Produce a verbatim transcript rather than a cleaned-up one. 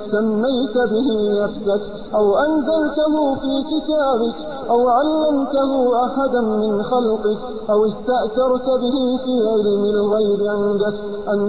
سميت به نفسك أو أنزلته في كتابك أو علمته أحدا من خلقك أو استأثرت به في علم الغيب عندك أن